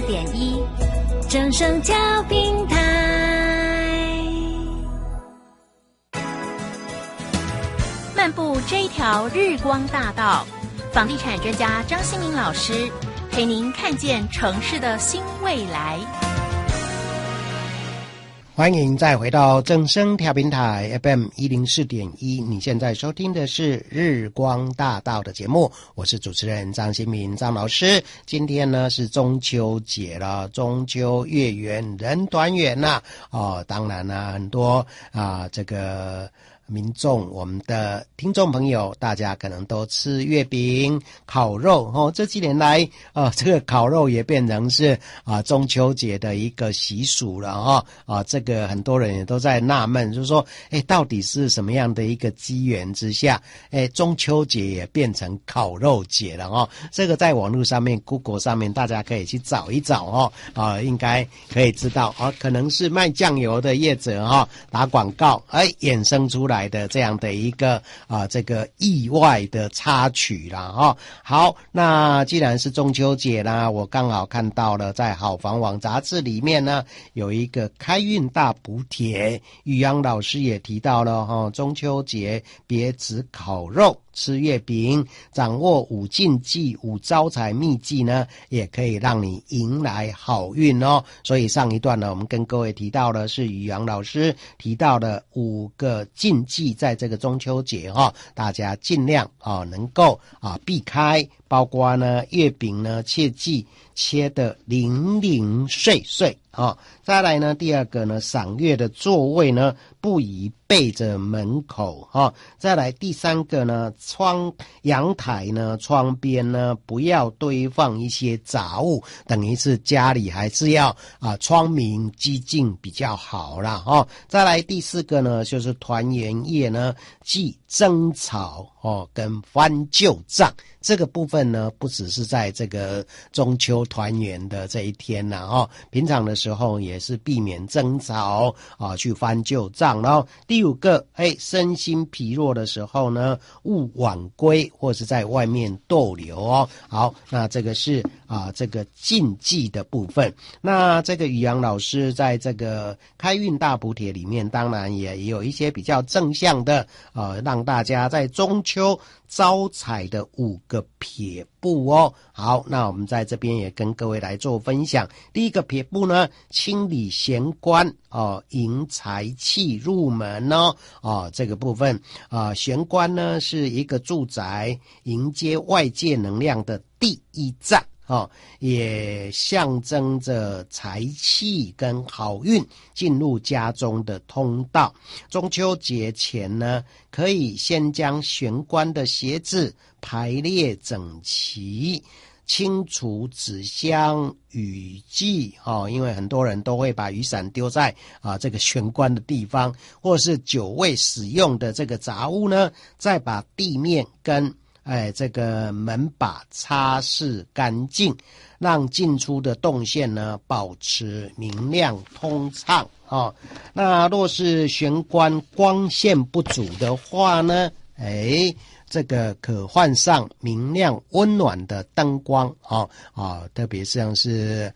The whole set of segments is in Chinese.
104.1正声教平台。漫步这一条日光大道，房地产专家张新民老师陪您看见城市的新未来。 欢迎再回到正声调频台 FM 104.1，你现在收听的是日光大道的节目，我是主持人张新民张老师。今天呢是中秋节了，中秋月圆人团圆啦，当然啦，很多这个民众，我们的听众朋友，大家可能都吃月饼、烤肉这几年来，这个烤肉也变成是中秋节的一个习俗了这个很多人也都在纳闷，就是说，到底是什么样的一个机缘之下，中秋节也变成烤肉节了这个在网络上面 Google 上面大家可以去找一找应该可以知道可能是卖酱油的业者打广告衍生出来的这样的一个这个意外的插曲啦好，那既然是中秋节啦，我刚好看到了在好房网杂志里面呢有一个开运大补帖，宇阳老师也提到了中秋节别只烤肉吃月饼，掌握5禁忌5招财秘技呢，也可以让你迎来好运所以上一段呢，我们跟各位提到的是宇阳老师提到的5个禁忌，在这个中秋节大家尽量能够避开，包括呢月饼呢切记切得零零碎碎再来呢第二个呢赏月的座位呢不宜背着门口再来第三个呢阳台呢窗边呢不要堆放一些杂物，等于是家里还是要窗明几净比较好啦再来第四个呢就是团圆夜呢忌争吵跟翻旧账，这个部分呢不只是在这个中秋团圆的这一天啦平常的时候也是避免争吵去翻旧账。然后第5个身心疲弱的时候呢勿晚归或是在外面逗留好，那这个是这个禁忌的部分。那这个宇阳老师在这个开运大补帖里面当然也有一些比较正向的让大家在中秋招财的5个撇步好，那我们在这边也跟各位来做分享。第一个撇步呢，清理玄关迎财气入门这个部分玄关呢是一个住宅迎接外界能量的第一站也象征着财气跟好运进入家中的通道。中秋节前呢，可以先将玄关的鞋子排列整齐，清除纸箱、雨具因为很多人都会把雨伞丢在这个玄关的地方，或是久未使用的这个杂物呢，再把地面跟这个门把擦拭干净，让进出的动线呢保持明亮通畅那若是玄关光线不足的话呢这个可换上明亮温暖的灯光特别像是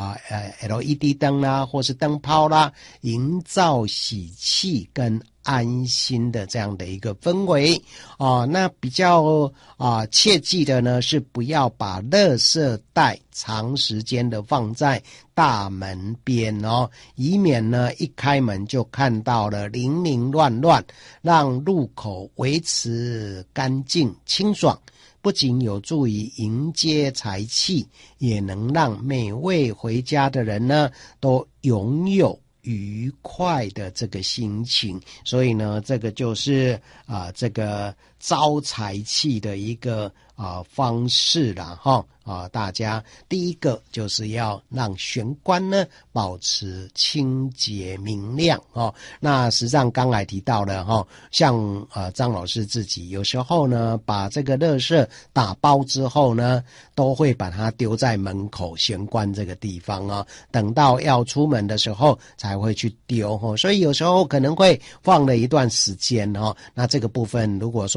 LED 灯啦或是灯泡啦，营造喜气跟安心的这样的一个氛围那比较切记的呢是不要把垃圾袋长时间的放在大门边以免呢一开门就看到了零零乱乱，让入口维持干净清爽，不仅有助于迎接财气，也能让每位回家的人呢都拥有愉快的这个心情。所以呢这个就是这个招财气的一个方式啦大家第一个就是要让玄关呢保持清洁明亮那实际上刚才提到了像张老师自己有时候呢把这个垃圾打包之后呢都会把它丢在门口玄关这个地方等到要出门的时候才会去丢所以有时候可能会放了一段时间那这个部分如果说